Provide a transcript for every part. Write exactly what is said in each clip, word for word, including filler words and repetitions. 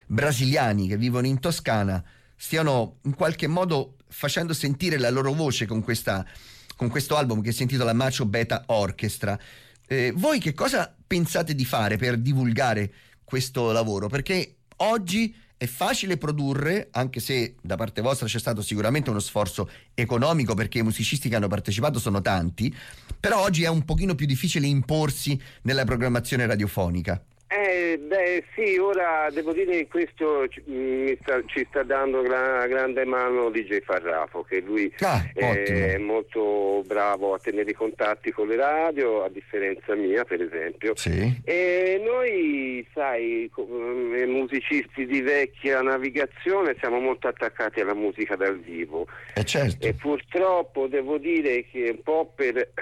brasiliani che vivono in Toscana stiano in qualche modo facendo sentire la loro voce con questa con questo album che si intitola Macho Beta Orchestra. Eh, voi che cosa pensate di fare per divulgare questo lavoro? Perché oggi è facile produrre, anche se da parte vostra c'è stato sicuramente uno sforzo economico, perché i musicisti che hanno partecipato sono tanti, però oggi è un pochino più difficile imporsi nella programmazione radiofonica. Eh, beh sì, ora devo dire che questo ci, mi sta, ci sta dando una grande mano D J Farrafo, che lui ah, è molto bravo a tenere i contatti con le radio, a differenza mia per esempio. Sì. E noi, sai, come musicisti di vecchia navigazione siamo molto attaccati alla musica dal vivo. Eh certo. E purtroppo devo dire che un po' per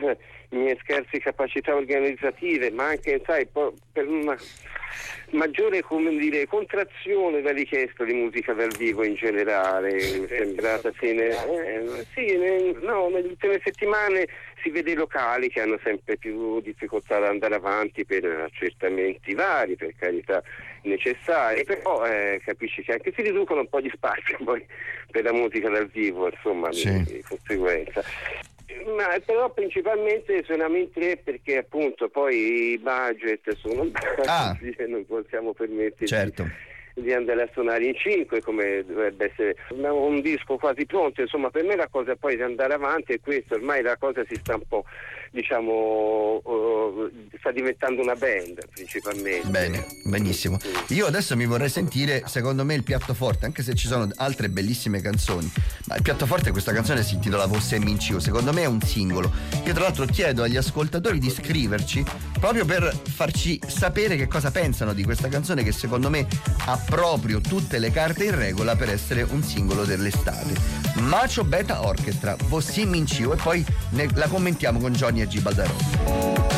mie scarse capacità organizzative, ma anche sai per una maggiore, come dire, contrazione da richiesta di musica dal vivo in generale, mi è sembrata sì, ne, eh, sì ne, no, nelle ultime settimane si vede i locali che hanno sempre più difficoltà ad andare avanti per accertamenti vari, per carità necessari, però eh, capisci che anche si riducono un po' di spazio poi per la musica dal vivo, insomma, sì. di conseguenza. Ma però principalmente suoniamo in tre perché appunto poi i budget sono bassi ah, e non possiamo permetterci certo. di andare a suonare in cinque come dovrebbe essere. Abbiamo un disco quasi pronto, insomma per me la cosa poi di andare avanti è questo, ormai la cosa si sta un po', diciamo, uh, sta diventando una band principalmente. Bene, benissimo. Io adesso mi vorrei sentire, secondo me, il piatto forte, anche se ci sono altre bellissime canzoni, ma il piatto forte, questa canzone si intitola Você Mentiu, secondo me è un singolo. Io tra l'altro chiedo agli ascoltatori di scriverci proprio per farci sapere che cosa pensano di questa canzone, che secondo me ha proprio tutte le carte in regola per essere un singolo dell'estate. Macho Beta Orchestra, Você Mentiu, e poi ne, la commentiamo con Johnny e G Baldarò.